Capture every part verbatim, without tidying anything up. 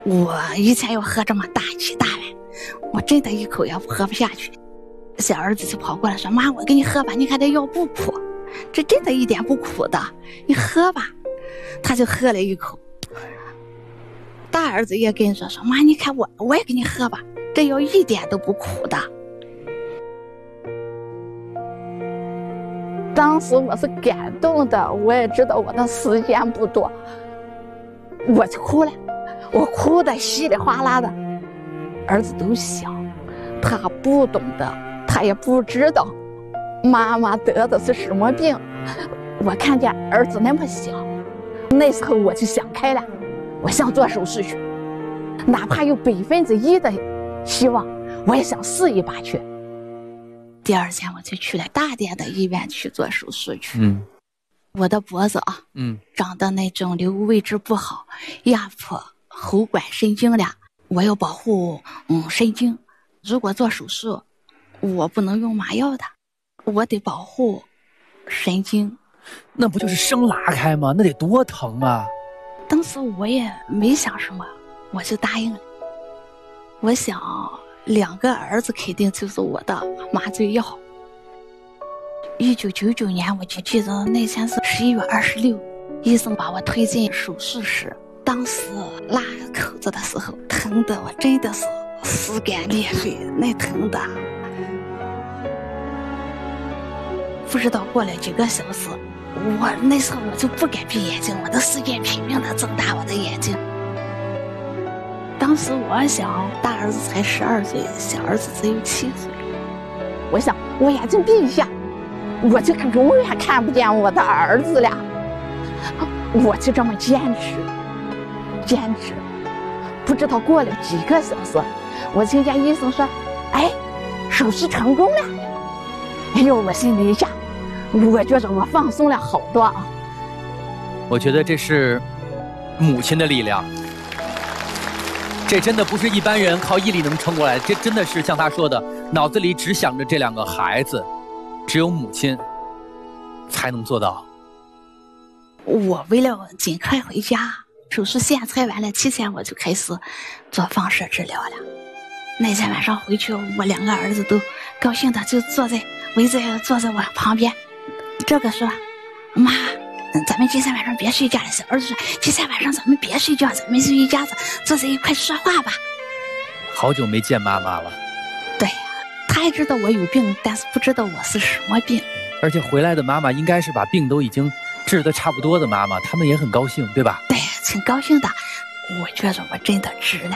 我以前要喝这么大几大碗，我真的一口也喝不下去。小儿子就跑过来说：“妈，我给你喝吧，你看这药不苦，这真的一点不苦的，你喝吧。”他就喝了一口。大儿子也跟着说：“妈，你看我，我也给你喝吧，这药一点都不苦的。”当时我是感动的，我也知道我的时间不多，我就哭了，我哭得稀里哗啦的。儿子都小，他不懂得，他也不知道妈妈得的是什么病。我看见儿子那么小，那时候我就想开了，我想做手术去，哪怕有百分之一的希望，我也想试一把去。第二天我就去了大点的医院去做手术去。嗯，我的脖子啊，嗯，长的那肿瘤位置不好，压迫喉管神经了。我要保护嗯神经，如果做手术，我不能用麻药的，我得保护神经。 那不就是生拉开吗？那得多疼啊！ 当时我也没想什么，我就答应了。我想两个儿子肯定就是我的麻醉药。一九九九年，我就记得那天是十一月二十六，医生把我推进手术室。当时拉口子的时候，疼的我真的是撕肝裂肺，那疼的。不知道过了几个小时，我那时候我就不敢闭眼睛，我的使劲拼命的睁大我的眼睛。当时我想，大儿子才十二岁，小儿子只有七岁。我想，我眼睛闭一下，我就永远看不见我的儿子了。我就这么坚持，坚持。不知道过了几个小时，我听见医生说：“哎，手术成功了。”哎呦，我心里一下，我觉得我放松了好多啊。 我觉得这是母亲的力量。这真的不是一般人靠毅力能撑过来，这真的是像他说的，脑子里只想着这两个孩子，只有母亲才能做到。 我为了尽快回家，手术线拆完了，提前我就开始做放射治疗了。那天晚上回去，我两个儿子都高兴的就坐在围着坐在我旁边。这个说：“妈，咱们今天晚上别睡觉了。”小儿子说：“今天晚上咱们别睡觉，咱们就一家子坐在一块说话吧。” 好久没见妈妈了。 对呀，他还知道我有病，但是不知道我是什么病。 而且回来的妈妈应该是把病都已经治得差不多的妈妈，他们也很高兴，对吧？ 对，挺高兴的。我觉着我真的值了。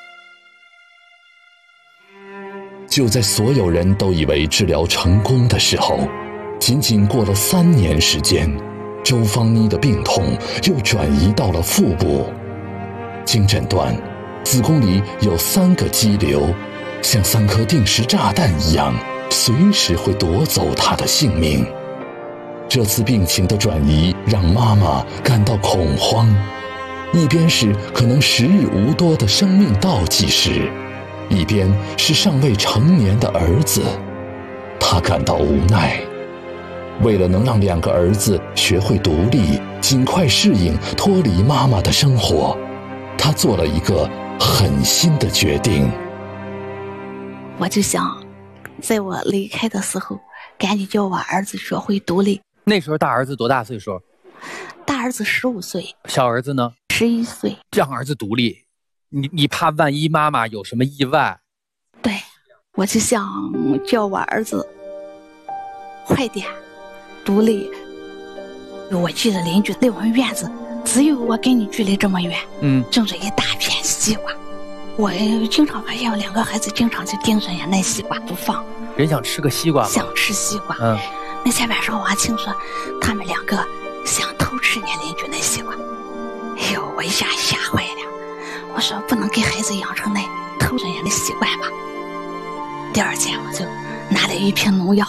就在所有人都以为治疗成功的时候，仅仅过了三年时间，周芳妮的病痛又转移到了腹部。经诊断，子宫里有三个肌瘤，像三颗定时炸弹一样，随时会夺走她的性命。这次病情的转移让妈妈感到恐慌，一边是可能时日无多的生命倒计时，一边是尚未成年的儿子，她感到无奈。为了能让两个儿子学会独立，尽快适应脱离妈妈的生活，她做了一个狠心的决定。 我就想，在我离开的时候，赶紧叫我儿子学会独立。 那时候大儿子多大岁数？ 大儿子十五岁， 小儿子呢？ 十一岁。 让儿子独立，你你怕万一妈妈有什么意外？ 对，我就想叫我儿子快点独立。我记得邻居离我们院子只有我跟你距离这么远，嗯，种着一大片西瓜。我经常发现我两个孩子经常就盯着人家那西瓜不放。 人想吃个西瓜吗？ 想吃西瓜。 嗯， 那天晚上我还听说他们两个想偷吃人家邻居那西瓜。哎呦，我一下吓坏了。我说不能给孩子养成那偷人家的习惯吧。第二天我就拿了一瓶农药，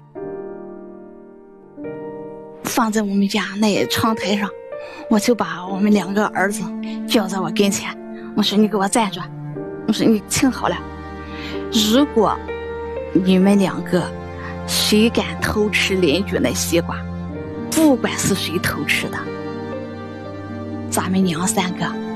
放在我们家那窗台上，我就把我们两个儿子叫在我跟前，我说你给我站着，我说你听好了，如果你们两个谁敢偷吃邻居那西瓜，不管是谁偷吃的，咱们娘三个